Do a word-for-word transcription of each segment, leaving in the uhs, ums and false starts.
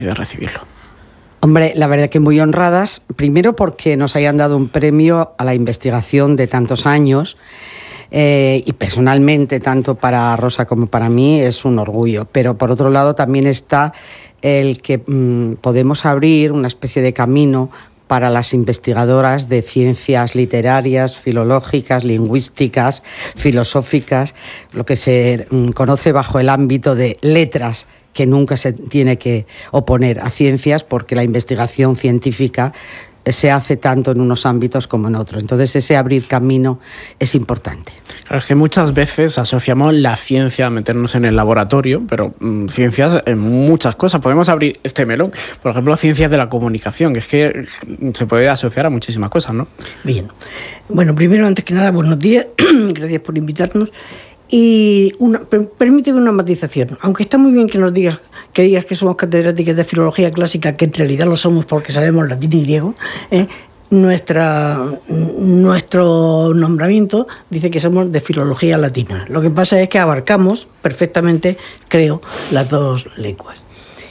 de recibirlo. Hombre, la verdad que muy honradas, primero porque nos hayan dado un premio a la investigación de tantos años, eh, y personalmente, tanto para Rosa como para mí, es un orgullo. Pero por otro lado también está el que mmm, podemos abrir una especie de camino para las investigadoras de ciencias literarias, filológicas, lingüísticas, filosóficas, lo que se conoce bajo el ámbito de letras, que nunca se tiene que oponer a ciencias, porque la investigación científica se hace tanto en unos ámbitos como en otros. Entonces, ese abrir camino es importante. Claro, es que muchas veces asociamos la ciencia a meternos en el laboratorio, pero mmm, ciencias en muchas cosas. Podemos abrir este melón. Por ejemplo, ciencias de la comunicación, que es que se puede asociar a muchísimas cosas, ¿no? Bien. Bueno, primero, antes que nada, buenos días. Gracias por invitarnos. Y una, permíteme una matización. Aunque está muy bien que nos digas que digas que somos catedráticas de filología clásica, que en realidad lo somos porque sabemos latín y griego, eh, nuestra, nuestro nombramiento dice que somos de filología latina. Lo que pasa es que abarcamos perfectamente, creo, las dos lenguas.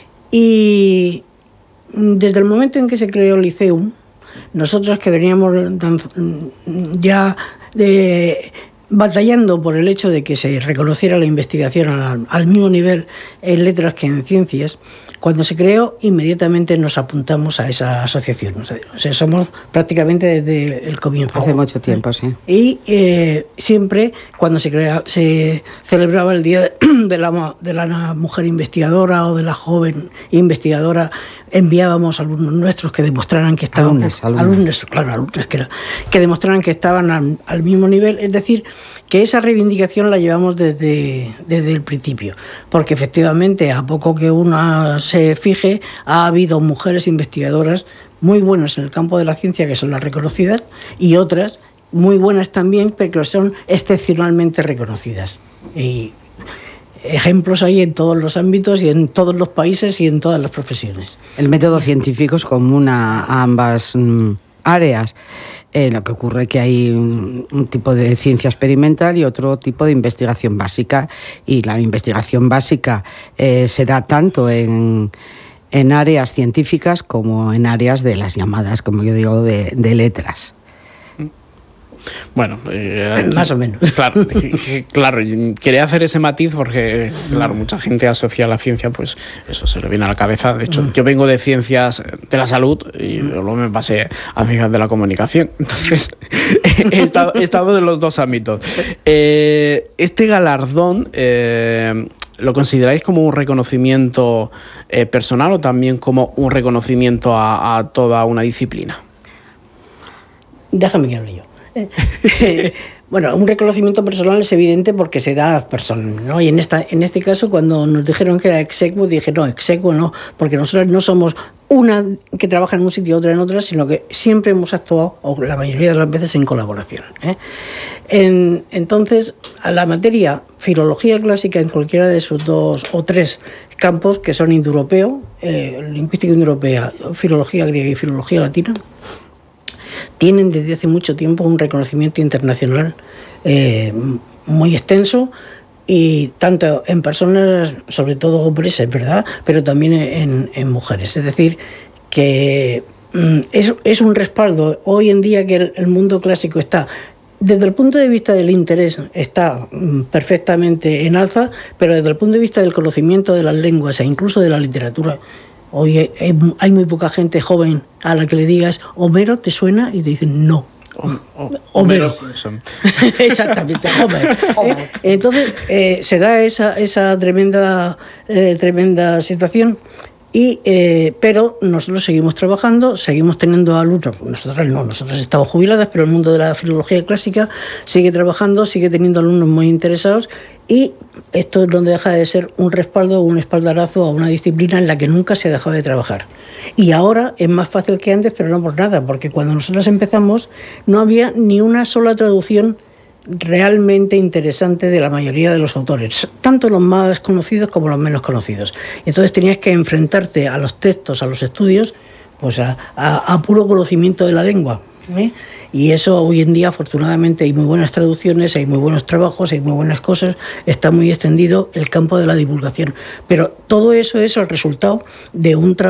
Y desde el momento en que se creó el Liceum, nosotros que veníamos ya de... batallando por el hecho de que se reconociera la investigación al, al mismo nivel en letras que en ciencias, cuando se creó, inmediatamente nos apuntamos a esa asociación. O sea, somos prácticamente desde el comienzo. Hace mucho tiempo, sí. Y eh, siempre, cuando se, crea, se celebraba el Día de la, de la Mujer Investigadora o de la Joven Investigadora, enviábamos alumnos nuestros que demostraran que estaban... Alumnos, alumnos. alumnos claro, alumnos que, era, que demostraran que estaban al, al mismo nivel. Es decir, que esa reivindicación la llevamos desde, desde el principio. Porque efectivamente, a poco que una se fije, ha habido mujeres investigadoras muy buenas en el campo de la ciencia, que son las reconocidas, y otras muy buenas también, pero que son excepcionalmente reconocidas. Y ejemplos hay en todos los ámbitos y en todos los países y en todas las profesiones. El método científico es común a, a ambas mm, áreas. Eh, lo que ocurre es que hay un, un tipo de ciencia experimental y otro tipo de investigación básica. Y la investigación básica eh, se da tanto en, en áreas científicas como en áreas de las llamadas, como yo digo, de, de letras. Bueno, eh, más o menos. Claro, claro, quería hacer ese matiz porque, claro, mucha gente asocia a la ciencia, pues eso se le viene a la cabeza. De hecho, yo vengo de ciencias de la salud y luego me pasé a ciencias de la comunicación. Entonces, he estado, he estado en los dos ámbitos. Eh, este galardón, eh, ¿lo consideráis como un reconocimiento eh, personal o también como un reconocimiento a, a toda una disciplina? Déjame que hable yo. Bueno, un reconocimiento personal es evidente porque se da a personas, ¿no? Y en esta, en este caso, cuando nos dijeron que era exequo, dije no, exequo no, porque nosotros no somos una que trabaja en un sitio y otra en otra, sino que siempre hemos actuado, o la mayoría de las veces, en colaboración, ¿eh? En, entonces, a la materia filología clásica en cualquiera de sus dos o tres campos, que son indoeuropeo, eh, lingüística indoeuropea, filología griega y filología latina, tienen desde hace mucho tiempo un reconocimiento internacional eh, muy extenso, y tanto en personas, sobre todo hombres, es verdad, pero también en, en mujeres. Es decir, que mm, es, es un respaldo. Hoy en día que el, el mundo clásico está, desde el punto de vista del interés, está mm, perfectamente en alza, pero desde el punto de vista del conocimiento de las lenguas e incluso de la literatura, hoy hay muy poca gente joven a la que le digas Homero, ¿te suena? Y te dicen no. O, o, Homero Simpson. Exactamente, Homer. Homer. Entonces eh, se da esa, esa tremenda, eh, tremenda situación. Y, eh, pero nosotros seguimos trabajando, seguimos teniendo alumnos, nosotros no, nosotros estamos jubiladas, pero el mundo de la filología clásica sigue trabajando, sigue teniendo alumnos muy interesados, y esto no deja de ser un respaldo, un espaldarazo a una disciplina en la que nunca se ha dejado de trabajar. Y ahora es más fácil que antes, pero no por nada, porque cuando nosotros empezamos no había ni una sola traducción realmente interesante de la mayoría de los autores, tanto los más conocidos como los menos conocidos. Entonces tenías que enfrentarte a los textos, a los estudios, pues a, a, a puro conocimiento de la lengua, ¿eh? Y eso hoy en día, afortunadamente, hay muy buenas traducciones, hay muy buenos trabajos, hay muy buenas cosas, está muy extendido el campo de la divulgación. Pero todo eso es el resultado de un trabajo